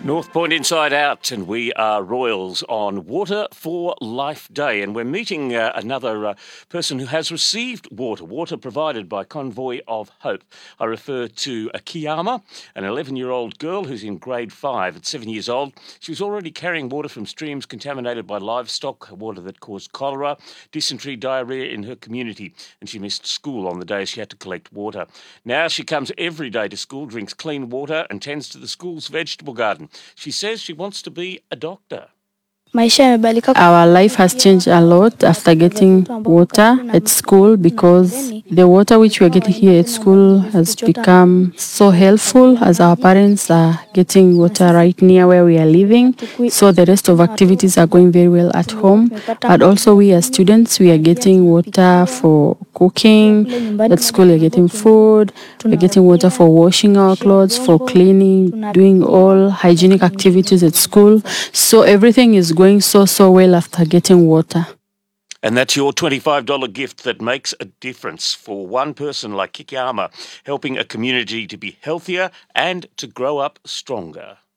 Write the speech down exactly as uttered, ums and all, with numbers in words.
North Point Inside Out, and we are Royals on Water for Life Day, and we're meeting uh, another uh, person who has received water, water provided by Convoy of Hope. I refer to Akiyama, an eleven-year-old girl who's in grade five. At seven years old, she was already carrying water from streams contaminated by livestock, water that caused cholera, dysentery, diarrhoea in her community, and she missed school on the days she had to collect water. Now she comes every day to school, drinks clean water, and tends to the school's vegetable garden. She says she wants to be a doctor. Our life has changed a lot after getting water at school, because the water which we are getting here at school has become so helpful, as our parents are getting water right near where we are living. So the rest of activities are going very well at home. But also we as students, we are getting water for cooking. At school we are getting food. We are getting water for washing our clothes, for cleaning, doing all hygienic activities at school. So everything is going so, so well after getting water. And that's your twenty-five dollars gift that makes a difference for one person like Kikiyama, helping a community to be healthier and to grow up stronger.